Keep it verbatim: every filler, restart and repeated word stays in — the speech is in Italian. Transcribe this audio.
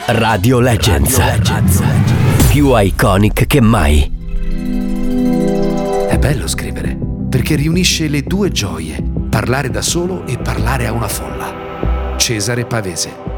Radio Legends. Radio Legends. Più iconic che mai. È bello scrivere, perché riunisce le due gioie, parlare da solo e parlare a una folla. Cesare Pavese.